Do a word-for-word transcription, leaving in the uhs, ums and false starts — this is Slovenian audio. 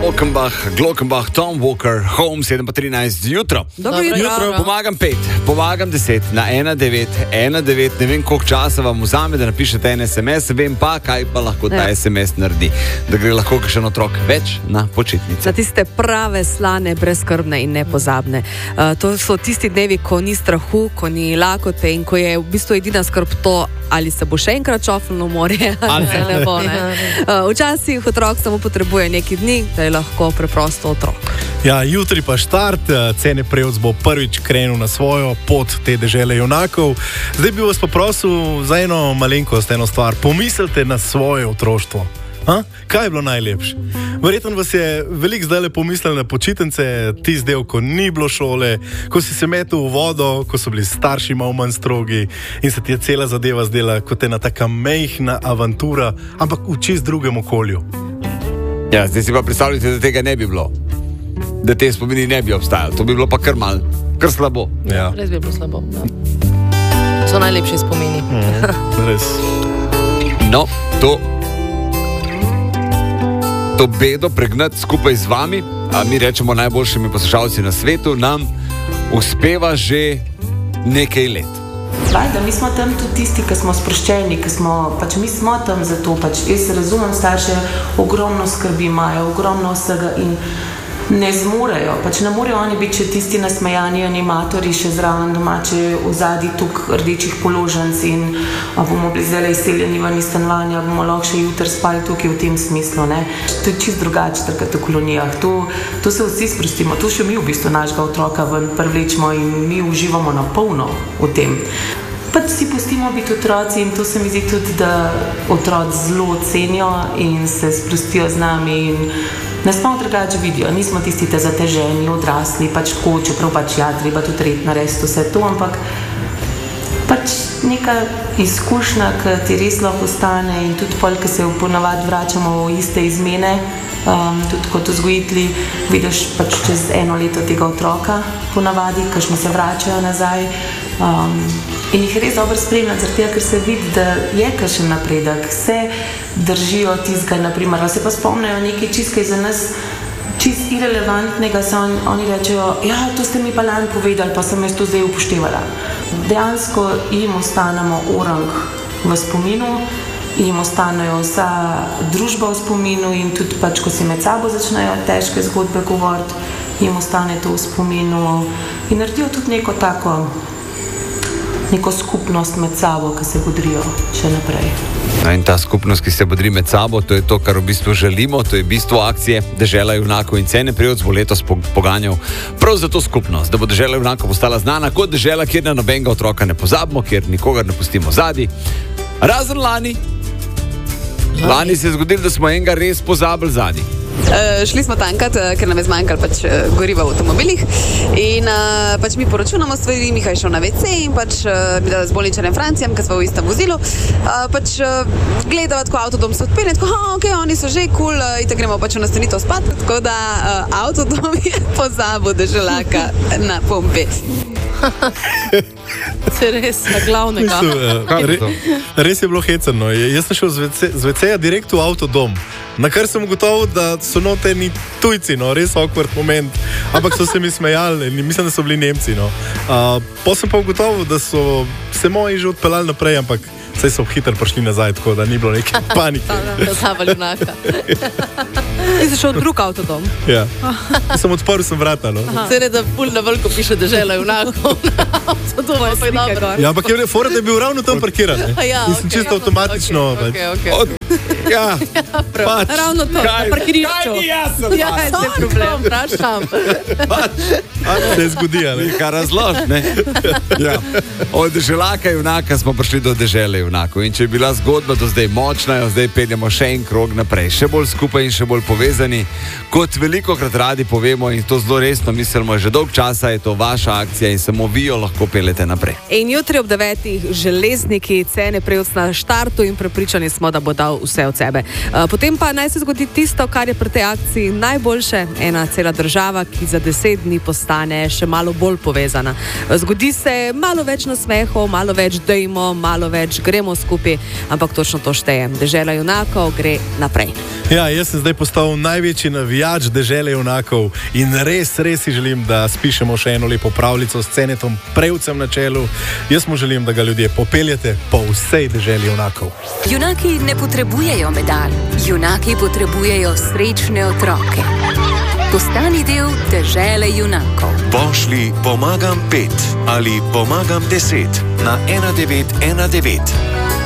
Glockenbach, Glockenbach, Tom Walker, Home, sedem pa trinajst jutro. Dobro jutro. Pomagam pet, pomagam deset, na ena devet, ena devet, ne vem koliko časa vam vzame, da napišete en es em es, vem pa, kaj pa lahko ta ja. es em es naredi. Da gre lahko kakšen otrok več na počitnice. Za tiste prave, slane, brezskrbne in nepozabne. Uh, to so tisti dnevi, ko ni strahu, ko ni lakote in ko je v bistvu edina skrb to, ali se bo še enkrat čofnilo v morje, ali se ne bo. Ne? Uh, včasih otrok samo potrebuje neki dni, da je lahko preprosto otrok. Ja, jutri pa štart, Cene Prevc bo prvič krenil na svojo pot te dežele junakov. Zdaj bi vas pa prosil za eno malenkost, eno stvar. Pomislite na svoje otroštvo. Ha? Kaj je bilo najlepše? Verjetno vas je veliko zdaj pomislili na počitnice, tisti del, ko ni bilo šole, ko si se metel v vodo, ko so bili starši malo manj strogi in se ti je cela zadeva zdela kot ena taka mejhna avantura, ampak v čist drugem okolju. Ja, zdaj si pa predstavljate, da tega ne bi bilo. Da te spomini ne bi obstajali. To bi bilo pa kar mal, kar slabo. Ja. Res bi bilo slabo. Ja. So najlepši spomini. Mm, res. No, to to bedo pregnati skupaj z vami, a mi rečemo najboljšimi poslušalci na svetu, nam uspeva že nekaj let. Vajda, mi smo tam tudi tisti, ki smo sproščeni, ki smo, pač mi smo tam zato, pač jaz razumem, starše ogromno skrbi imajo, ogromno vsega in ne zmorejo, pač ne morejo oni biti še tisti nasmejani animatorji še zraven domače v zadnji tuk rdečih položnic in a bomo bili zdaj izseljeni ven iz stanovanja, bomo lahko še jutri spali tukaj v tem smislu, ne. To je čist drugače takrat v kolonijah, to, to se vsi sprostimo, to še mi v bistvu našega otroka ven privlečemo in mi uživamo na polno v tem. Pač si pustimo biti otroci in to se mi zdi tudi, da otroci zelo cenijo in se sprostijo z nami in nas malo drugače vidijo, nismo tisti te zateženi, odrasli, pač tako, čeprav pač ja, treba tudi red narediti vse to, ampak pač neka izkušnja, ki ti res lahko ostane in tudi pol, ki se ponavadi vračamo v iste izmene, um, tudi kot vzgojitelji, vidiš pač čez eno leto tega otroka ponavadi, kakšno se vračajo nazaj um, in jih res dobro spremljati, zaradi tega, ker se vidi, da je kakšen napredek, se držijo tistega, naprimer, se pa spomnijo nekaj čistkaj za nas čist irelevantnega, se on, oni rečejo, ja, to ste mi pa lani povedali, pa sem jaz to zdaj upoštevala. Dejansko jim ostanemo orang v spominu, jim ostanejo vsa družba v spominu in tudi pač, ko si med sabo začnejo težke zgodbe govoriti, jim ostane to v spominu in naredijo tudi neko tako neko skupnost med sabo, ki se bodrijo še naprej. In ta skupnost, ki se bodri med sabo, to je to, kar v bistvu želimo, to je bistvo akcije Dežela junakov in Cene Prevc bo letos poganjal prav za to skupnost, da bo Dežela junakov postala znana kot dežela, kjer na nobenega otroka ne pozabimo, kjer nikogar ne pustimo zadaj. Razen lani. Lani se je zgodilo, da smo enega res pozabili zadaj. Uh, šli smo tankat, uh, ker nam je zmanjkalo pač, uh, goriva v avtomobilih in uh, pač mi poročunamo stvari, Miha je šel na ve ce in pač uh, mi dala z bolničarjem Francijem, ker smo v istem vozilu, uh, pač uh, gledava, tako avtodom se odpelje, tako, ha, ok, oni so že kul, cool, uh, in tako gremo pač v nastanitev spat, tako da uh, avtodom je pozabil deželaka na pompi. Se res, na glavnega. Re, res je bilo hecano. Jaz sem šel z ve ceja direkt v avtodom, na kar sem ugotovil, da so noteni tujci, no, res awkward moment, ampak so se mi smejali in mislim, da so bili Nemci, no. Uh, pa sem pa ugotovil, da so se moji že odpeljali naprej, ampak saj so hitro prišli nazaj, tako da ni bilo neke panike. Pozabili junaka. Ti si šel drug avtodom? Ja. Sem odprl, sem vrata, no. Se ne, da pul na veliko piše Dežela junakov na avtodomu, pa je dobro. Ja, ampak je fora, da je bil ravno tam parkiran, ne. Ja, in sem okay, čisto avtomatično. Okay, okay, okay. Od, ja, pač. Ravno to, na parkirišču. Kaj ni jasno? Ja, to je problem, vprašam. Pač. Se je zgodija, ne. Kaj razlož, ne? Ja. Od deželaka junaka smo prišli do dežele junakov in če je bila zgodba do zdaj močna, jo zdaj peljemo še en krog naprej, še bolj skupaj in še bolj povezani, kot velikokrat radi povemo in to zelo resno mislimo, že dolg časa je to vaša akcija in samo vi jo lahko peljete naprej. In jutri ob devetih železniki, Cene Prevc na štartu in prepričani smo, da bo dal vse od sebe. Potem pa naj se zgodi tisto, kar je pri tej akciji najboljše, ena cela država, ki za deset dni postane še malo bolj povezana. Zgodi se malo več nasmehov, malo več dejmo, malo več gremo skupaj, ampak točno to šteje. Dežela junakov gre naprej. Ja, jaz sem zdaj postal največji navijač Dežele junakov in res, res si želim, da spišemo še eno lepo pravljico s Cenetom Prevcem na čelu. Jaz mu želim, da ga ljudje popeljete po vsej Deželi junakov. Junaki ne potrebujejo medalj, junaki potrebujejo srečne otroke. Postani del Dežele junakov. Pošli pomagam pet ali pomagam deset na ena devet ena devet.